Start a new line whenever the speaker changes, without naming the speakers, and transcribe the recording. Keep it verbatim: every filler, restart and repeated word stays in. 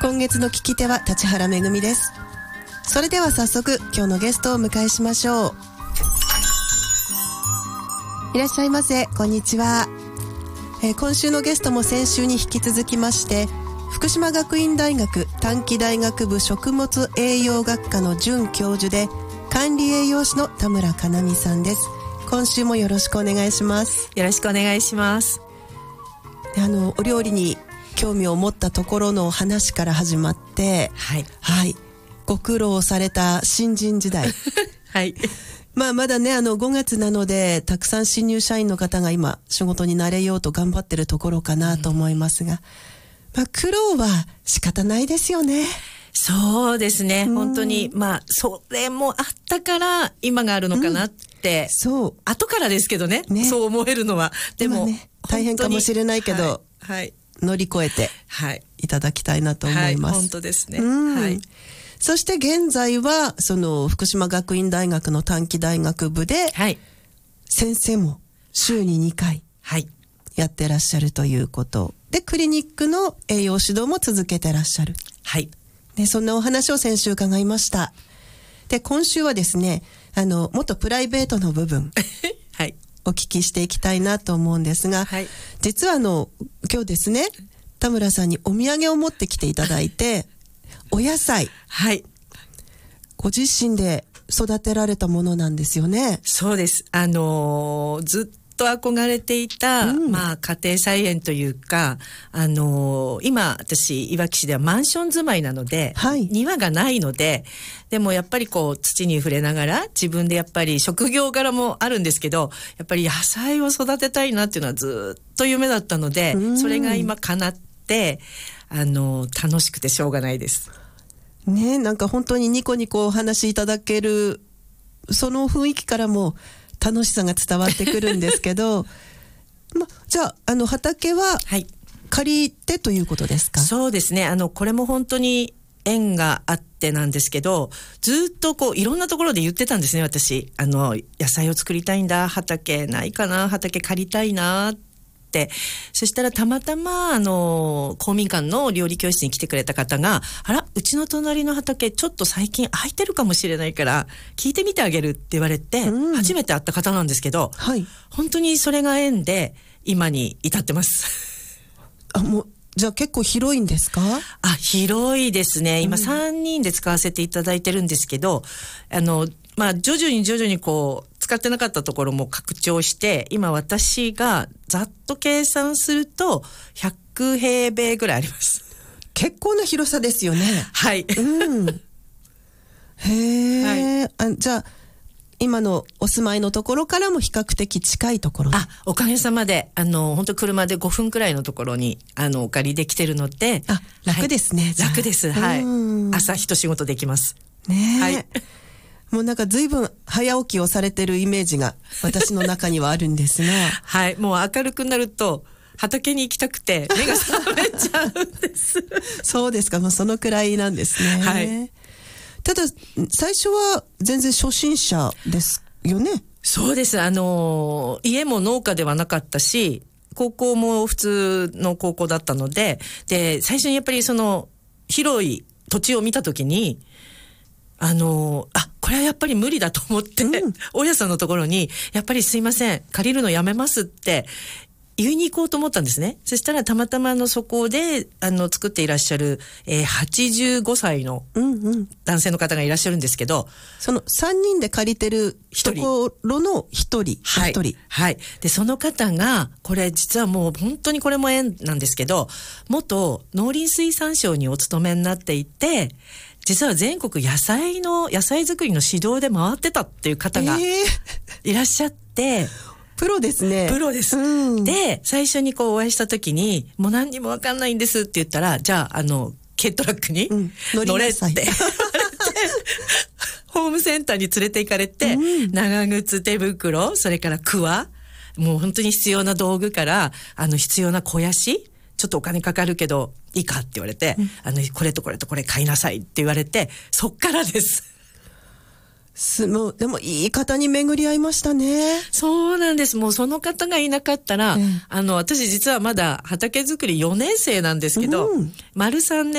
今月の聞き手は立原めぐみです。それでは早速今日のゲストをお迎えしましょう。いらっしゃいませ。こんにちは。えー、今週のゲストも先週に引き続きまして福島学院大学短期大学部食物栄養学科の准教授で管理栄養士の田村かなみさんです。今週もよろしくお願いします。
よろしくお願いします。
あのお料理に興味を持ったところの話から始まって、
はい、
はい、ご苦労された新人時代
はい、
まあまだねあのごがつなのでたくさん新入社員の方が今仕事に慣れようと頑張ってるところかなと思いますが、うんまあ、苦労は仕方ないですよね。
そうですね、うん、本当にまあそれもあったから今があるのかなって、うん、そう後からですけど ね, ねそう思えるのはでも、ね、
大変かもしれないけど、
はいはい、
乗り越えていただきたいなと思います、はいはい、
本当ですね、
うん
はい、
そして現在はその福島学院大学の短期大学部で、はい、先生も週ににかいやってらっしゃるということで、クリニックの栄養指導も続けてらっしゃる。
はい
でそんなお話を先週伺いました。で今週はですねあのもっとプライベートの部分、はい、お聞きしていきたいなと思うんですが、はい、実はあの今日ですね田村さんにお土産を持ってきていただいてお野菜、はい、ご自身で育てられたものなんですよね。
そうです。あのー、ずっとと憧れていた、うんまあ、家庭菜園というか、あのー、今私いわき市ではマンション住まいなので、はい、庭がないので、でもやっぱりこう土に触れながら自分でやっぱり職業柄もあるんですけどやっぱり野菜を育てたいなっていうのはずっと夢だったので、うん、それが今叶ってあのー、楽しくてしょうがないです
ね。なんか本当にニコニコお話しいただけるその雰囲気からも楽しさが伝わってくるんですけどま、じゃあ、あの畑は借りてということですか？
はい、そうですね。あのこれも本当に縁があってなんですけどずっとこういろんなところで言ってたんですね。私あの野菜を作りたいんだ、畑ないかな、畑借りたいなって、そしたらたまたまあの公民館の料理教室に来てくれた方があらうちの隣の畑ちょっと最近空いてるかもしれないから聞いてみてあげるって言われて、うん、初めて会った方なんですけど、はい、本当にそれが縁で今に至ってます
あもうじゃあ結構広いんですか？
あ広いですね。今さんにんで使わせていただいてるんですけど、あのまあ徐々に徐々にこう使ってなかったところも拡張して今私がざっと計算するとひゃくへいべいぐらいあります。
結構な広さですよね。
はい、
うん、へえ、はい、あじゃあ今のお住まいのところからも比較的近いところ。
あおかげさまであの本当車でごふんくらいのところにあのお借りできてるので
あ楽ですね、はい、
楽です、はい、朝一仕事できます
ね、
はい、
もうなんか随分早起きをされてるイメージが私の中にはあるんですが
はいもう明るくなると畑に行きたくて目が覚めちゃうんです
そうですか。もうそのくらいなんですね。はいただ最初は全然初心者ですよね。
そうです。あの家も農家ではなかったし高校も普通の高校だったので、で最初にやっぱりその広い土地を見たときにあのあこれはやっぱり無理だと思って、うん、大家さんのところにやっぱりすいません借りるのやめますって言いに行こうと思ったんですね。そしたらたまたまのそこであの作っていらっしゃる、えー、はちじゅうごさいの男性の方がいらっしゃるんですけど、うんうん、
そのさんにんで借りてるところのひとり
はい、はい、でその方がこれ実はもう本当にこれも縁なんですけど元農林水産省にお勤めになっていて実は全国野菜の野菜作りの指導で回ってたっていう方がいらっしゃって、えー
プロですね。
プロです、うん、で最初にこうお会いした時にもう何にも分かんないんですって言ったらじゃああの軽トラックに乗れって、うん、ホームセンターに連れて行かれて、うん、長靴手袋それからクワもう本当に必要な道具からあの必要な肥やしちょっとお金かかるけどいいかって言われて、うん、あのこれとこれとこれ買いなさいって言われてそっからです
すもうでもいい方に巡り合いましたね。
そうなんです。もうその方がいなかったら、うん、あの私実はまだ畑作りよねん生なんですけど、うん、丸さんねん